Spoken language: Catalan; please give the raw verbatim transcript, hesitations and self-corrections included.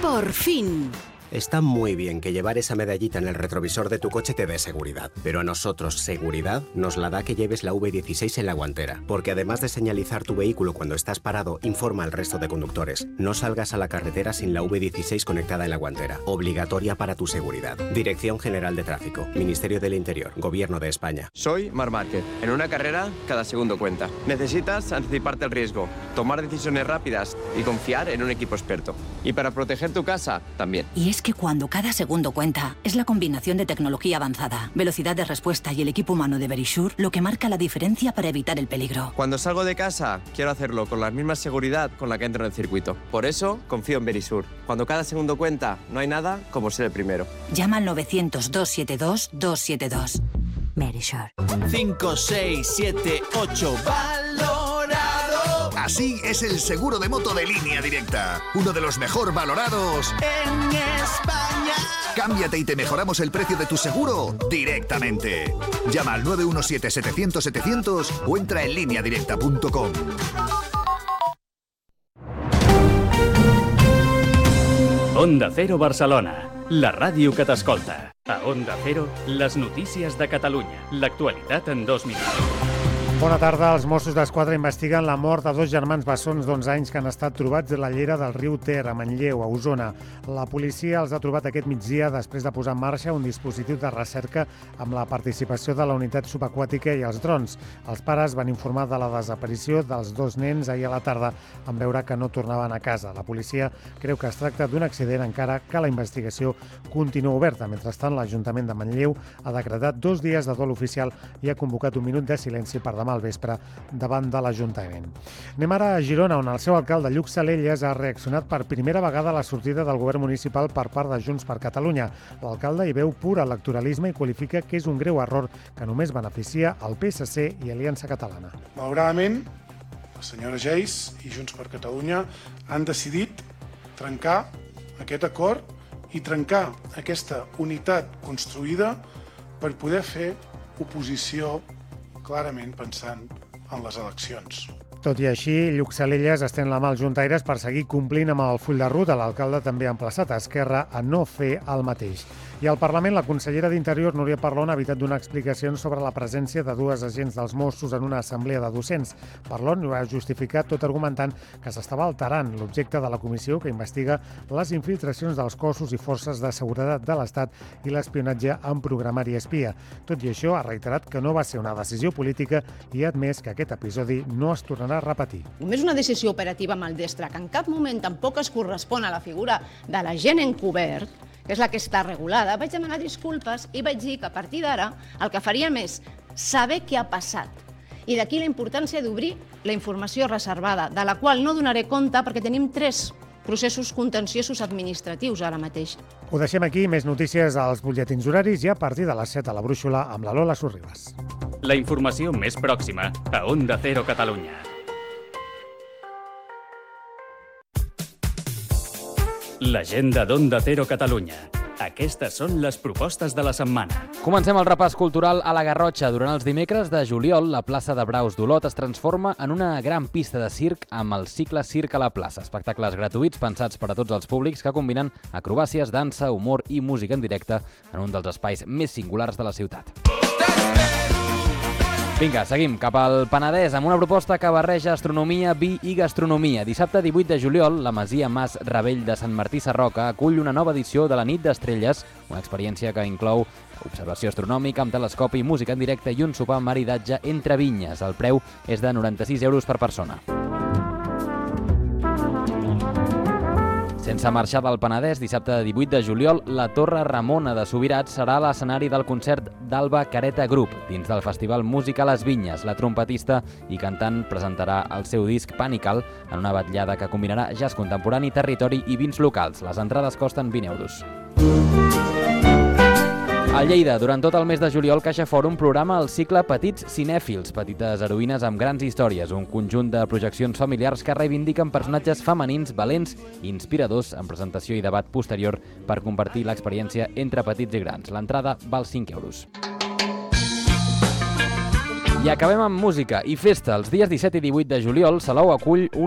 Por fin. Está muy bien que llevar esa medallita en el retrovisor de tu coche te dé seguridad, pero a nosotros seguridad nos la da que lleves la V dieciséis en la guantera, porque además de señalizar tu vehículo cuando estás parado, informa al resto de conductores. No salgas a la carretera sin la V dieciséis conectada en la guantera, obligatoria para tu seguridad. Dirección General de Tráfico, Ministerio del Interior, Gobierno de España. Soy Marc Márquez. En una carrera, cada segundo cuenta. Necesitas anticiparte al riesgo, tomar decisiones rápidas y confiar en un equipo experto. Y para proteger tu casa, también. Y es que cuando cada segundo cuenta, es la combinación de tecnología avanzada, velocidad de respuesta y el equipo humano de Verisure lo que marca la diferencia para evitar el peligro. Cuando salgo de casa, quiero hacerlo con la misma seguridad con la que entro en el circuito. Por eso, confío en Verisure. Cuando cada segundo cuenta, no hay nada como ser el primero. Llama al novecientos, doscientos setenta y dos, doscientos setenta y dos. Verisure. cinco, seis, siete, ocho, valorado. Así es el seguro de moto de Línea Directa. Uno de los mejor valorados en España. Cámbiate y te mejoramos el precio de tu seguro directamente. Llama al nueve uno siete, setecientos, setecientos o entra en línea directa punto com. Onda Cero Barcelona, la ràdio que t'escolta. A Onda Cero, les notícies de Catalunya. L'actualitat en dos minuts. Bona tarda. Els Mossos d'Esquadra investiguen la mort de dos germans bessons d'onze anys que han estat trobats a la llera del riu Ter, a Manlleu, a Osona. La policia els ha trobat aquest migdia després de posar en marxa un dispositiu de recerca amb la participació de la unitat subaquàtica i els drons. Els pares van informar de la desaparició dels dos nens ahir a la tarda en veure que no tornaven a casa. La policia creu que es tracta d'un accident, encara que la investigació continua oberta. Mentrestant, l'Ajuntament de Manlleu ha decretat dos dies de dol oficial i ha convocat un minut de silenci per demà al vespre davant de l'Ajuntament. Anem ara a Girona, on el seu alcalde, Lluc Salellas, ha reaccionat per primera vegada a la sortida del govern municipal per part de Junts per Catalunya. L'alcalde hi veu pur electoralisme i qualifica que és un greu error que només beneficia el P S C i Aliança Catalana. Malauradament, la senyora Geis i Junts per Catalunya han decidit trencar aquest acord i trencar aquesta unitat construïda per poder fer oposició clarament pensant en les eleccions. Tot i així, Lluc Salellas estén la mà als juntaires per seguir complint amb el full de ruta. L'alcalde també ha emplaçat a Esquerra a no fer el mateix. I al Parlament, la consellera d'Interior, Núria Parlon, ha evitat donar explicacions sobre la presència de dues agents dels Mossos en una assemblea de docents. Parlon ho ha justificat tot argumentant que s'estava alterant l'objecte de la comissió que investiga les infiltracions dels cossos i forces de seguretat de l'Estat i l'espionatge en programari espia. Tot i això, ha reiterat que no va ser una decisió política i ha admès que aquest episodi no es tornarà a repetir. Només una decisió operativa maldestra que en cap moment tampoc es correspon a la figura de l'agent encobert, que és la que està regulada, vaig demanar disculpes i vaig dir que a partir d'ara el que faríem és saber què ha passat. I d'aquí la importància d'obrir la informació reservada, de la qual no donaré compte perquè tenim tres processos contenciosos administratius ara mateix. Ho deixem aquí, més notícies als butlletins horaris i a partir de les set a la Brúixola amb la Lola Sorribas. La informació més pròxima a Onda Cero Catalunya. L'agenda d'Onda Cero Catalunya. Aquestes són les propostes de la setmana. Comencem el repàs cultural a la Garrotxa. Durant els dimecres de juliol, la plaça de Braus d'Olot es transforma en una gran pista de circ amb el cicle Circ a la plaça. Espectacles gratuïts pensats per a tots els públics que combinen acrobàcies, dansa, humor i música en directe en un dels espais més singulars de la ciutat. Vinga, seguim cap al Penedès amb una proposta que barreja astronomia, vi i gastronomia. Dissabte divuit de juliol, la masia Mas Ravell de Sant Martí Sarroca acull una nova edició de la Nit d'Estrelles, una experiència que inclou observació astronòmica amb telescopi, música en directe i un sopar maridatge entre vinyes. El preu és de noranta-sis euros per persona. Sense marxar del Penedès, dissabte divuit de juliol, la Torre Ramona de Subirats serà l'escenari del concert d'Alba Careta Group. Dins del festival Música a les Vinyes, la trompetista i cantant presentarà el seu disc Panical en una vetllada que combinarà jazz contemporani, territori i vins locals. Les entrades costen vint euros. A Lleida, durant tot el mes de juliol, Caixa Fòrum programa el cicle Petits Cinèfils, petites heroïnes amb grans històries, un conjunt de projeccions familiars que reivindiquen personatges femenins, valents i inspiradors en presentació i debat posterior per compartir l'experiència entre petits i grans. L'entrada val cinc euros. I acabem amb música i festa. Els dies disset i divuit de juliol, Salou acull un